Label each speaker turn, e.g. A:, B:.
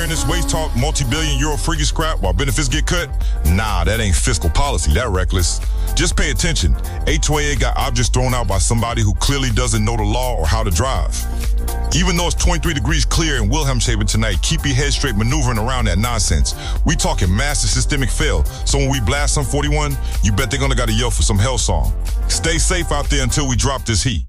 A: Hearing this waste talk, multi-billion-euro frigate scrap while benefits get cut? Nah, that ain't fiscal policy. That reckless. Just pay attention. A2AA got objects thrown out by somebody who clearly doesn't know the law or how to drive. Even though it's 23 degrees clear in Wilhelmshaven tonight, keep your head straight maneuvering around that nonsense. We talking massive systemic fail, so when we blast some 41, you bet they're gonna gotta yell for some hell song. Stay safe out there until we drop this heat.